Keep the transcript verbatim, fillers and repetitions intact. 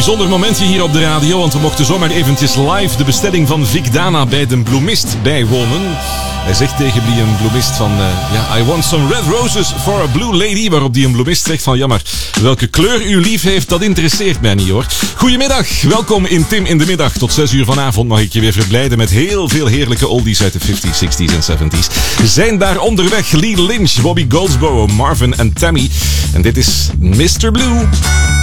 bijzonder momentje hier op de radio, want we mochten zomaar eventjes live de bestelling van Vic Dana bij de bloemist bijwonen. Hij zegt tegen die een bloemist van, uh, ja, I want some red roses for a blue lady, waarop die een bloemist zegt van, ja maar, welke kleur u lief heeft, dat interesseert mij niet hoor. Goedemiddag, welkom in Tim in de Middag. Tot zes uur vanavond mag ik je weer verblijden met heel veel heerlijke oldies uit de fifties, sixties en seventies. Zijn daar onderweg Lee Lynch, Bobby Goldsboro, Marvin en Tammy. En dit is mister Blue.